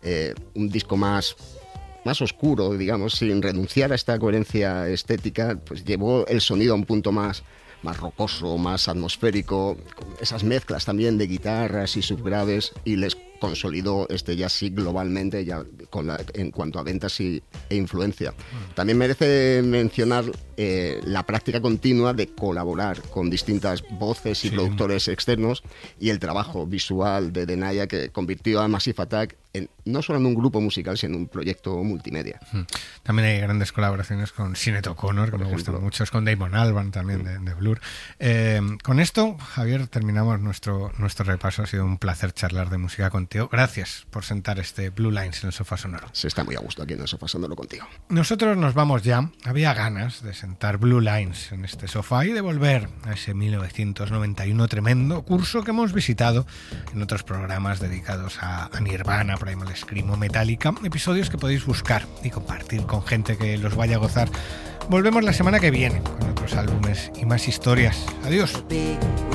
un disco más oscuro, digamos, sin renunciar a esta coherencia estética, pues llevó el sonido a un punto más rocoso, más atmosférico, con esas mezclas también de guitarras y subgraves, y les consolidó este jazz sí globalmente ya en cuanto a ventas e influencia. También merece mencionar la práctica continua de colaborar con distintas voces y productores externos, y el trabajo visual de Denaya, que convirtió a Massive Attack no solo en un grupo musical, sino en un proyecto multimedia. También hay grandes colaboraciones con Sinéad O'Connor, que me gustan mucho, con Damon Albarn también de Blur. Con esto, Javier, terminamos nuestro repaso. Ha sido un placer charlar de música contigo. Gracias por sentar este Blue Lines en el sofá sonoro. Se está muy a gusto aquí en el sofá sonoro contigo. Nosotros nos vamos ya. Había ganas de sentar Blue Lines en este sofá y de volver a ese 1991 tremendo curso que hemos visitado en otros programas dedicados a Nirvana, Primal Scream o Metallica, episodios que podéis buscar y compartir con gente que los vaya a gozar. Volvemos la semana que viene con otros álbumes y más historias. Adiós.